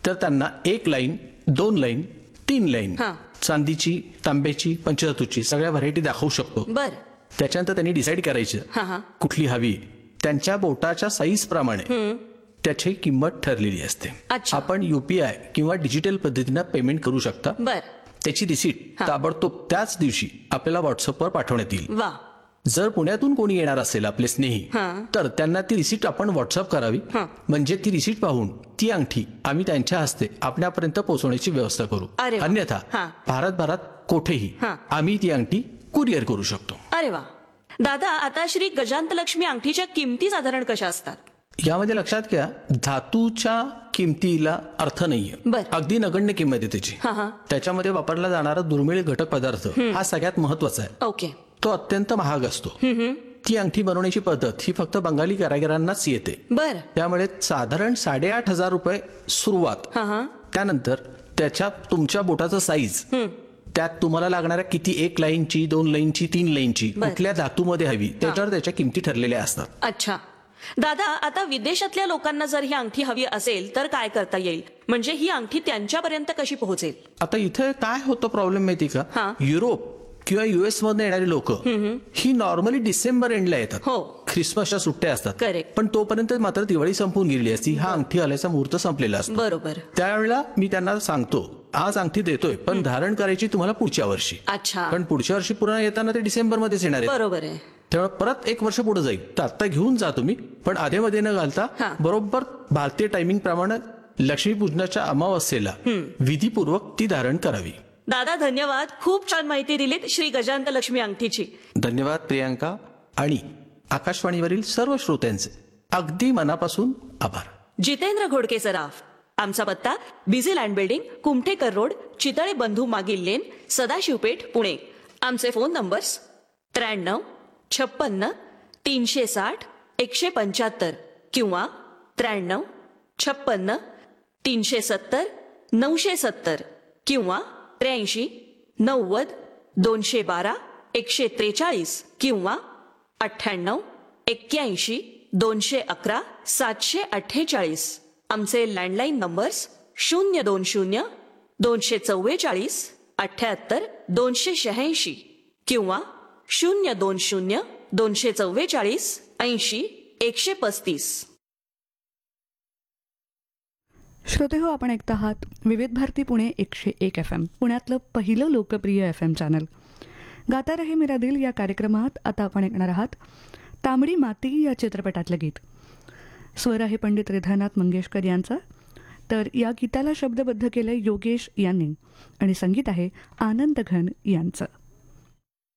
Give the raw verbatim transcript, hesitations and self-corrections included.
तर त्यांना एक लाईन, दोन लाईन, तीन लाईन, हा. चांदीची, तांब्याची, पंचधातूची सगळ्या व्हरायटी दाखवू शकतो. बर. त्याच्यानंतर त्यांनी डिसाईड करायचं हा हा कुठली हवी. त्यांच्या बोटाच्या साईज प्रमाणे त्याची किंमत ठरलेली असते. अच्छा. आपण युपीआय किंवा डिजिटल पद्धतीनं पेमेंट करू शकता. बर. त्याची रिसीट ताबडतोब त्याच दिवशी आपल्याला व्हॉट्सअपवर पाठवण्यात येईल. वा. जर पुण्यातून कोणी येणार असेल आपले स्नेही, तर त्यांना ती रिसीट आपण व्हॉट्सअप करावी. म्हणजे ती रिसीट पाहून ती अंगठी आम्ही त्यांच्या हस्ते आपल्यापर्यंत पोहोचवण्याची व्यवस्था करू. अरे वा. अन्यथा हा. भारतभरात कोठेही हा. आम्ही ती अंगठी कुरिअर करू शकतो. अरे वा. दादा, आता श्री गजांतलक्ष्मी अंगठीच्या किमती साधारण कशा असतात? यामध्ये लक्षात घ्या, धातूच्या किमतीला अर्थ नाहीये. बर. अगदी नगण्य किंमत आहे त्याची. हा हा त्याच्यामध्ये वापरला जाणारा दुर्मिळ घटक पदार्थ हा सगळ्यात महत्वाचा आहे. ओके. तो अत्यंत महाग असतो. ती अंगठी बनवण्याची पद्धत ही फक्त बंगाली कारागिरांनाच येते. बर. त्यामुळे साधारण साडेआठ हजार रुपये सुरुवात. हा हा त्यानंतर त्याच्या तुमच्या बोटाचं साईज, त्यात तुम्हाला लागणाऱ्या किती एक लाईनची, दोन लाईनची, तीन लाईनची, कुठल्या धातूमध्ये हवी त्याच्यावर त्याच्या किमती ठरलेल्या असतात. अच्छा. दादा, आता विदेशातल्या लोकांना जर ही अंगठी हवी असेल तर काय करता येईल? म्हणजे ही अंगठी त्यांच्यापर्यंत कशी पोहोचेल? आता इथे काय होतं प्रॉब्लेम माहिती हा. का, युरोप किंवा युएस मध्ये येणारी लोक ही नॉर्मली डिसेंबर एंडला येतात. हो. ख्रिसमसच्या सुट्ट्या असतात. Correct. पण तोपर्यंत मात्र दिवाळी संपून गेलेली असती. हा अंगठी आल्याचा मुहूर्त संपलेला असतो. बरोबर. त्यावेळेला मी त्यांना सांगतो, आज अंगठी देतोय पण धारण करायची तुम्हाला पुढच्या वर्षी. अच्छा. पण पुढच्या वर्षी पुन्हा येताना ते डिसेंबर मध्येच येणार आहे. बरोबर आहे. त्यामुळे परत एक वर्ष पुढे जाईल. तर आता घेऊन जा तुम्ही, पण आधेमध्ये न घालता हा. बरोबर भारतीय टायमिंग प्रमाणे लक्ष्मीपूजनाच्या अमावस्येला विधीपूर्वक ती धारण करावी. दादा, धन्यवाद. खूप छान माहिती दिलीत श्री गजांतलक्ष्मी अंगठीची. धन्यवाद प्रियांका आणि आकाशवाणीवरील सर्व श्रोत्यांचे अगदी मनापासून आभार. जितेंद्र घोडके सराफ. आमचा पत्ता busy land building, Kumthekar road, Chitale बंधू मागील लेन, सदाशिवपेठ, पुणे. आमचे फोन नंबर्स त्र्याण्णव छप्पन्न तीनशे साठ एकशे पंच्याहत्तर किंवा त्र्याण्णव छप्पन्न तीनशे सत्तर नऊशे सत्तर किंवा त्र्याऐंशी नव्वद दोनशे बारा एकशे त्रेचाळीस किंवा अठ्ठ्याण्णव एक्क्याऐंशी दोनशे अकरा सातशे अठ्ठेचाळीस. आमचे लँडलाईन नंबर्स शून्य दोन शून्य दोनशे चव्वेचाळीस अठ्ठ्याहत्तर दोनशे शहाऐंशी किंवा शून्य दोन शून्य दोनशे चव्वेचाळीस ऐंशी एकशे पस्तीस. श्रोते हो, आपण ऐकत आहात विविध भारती पुणे एकशे एक एफ एम, पुण्यातलं पहिलं लोकप्रिय एफ एम चॅनल. गाता रहे मेरा दिल या कार्यक्रमात आता आपण ऐकणार आहात तांबडी माती या चित्रपटातलं गीत. स्वर आहे पंडित हृदयनाथ मंगेशकर यांचा, तर या गीताला शब्दबद्ध केलंय योगेश यांनी आणि संगीत आहे आनंद घन यांचं.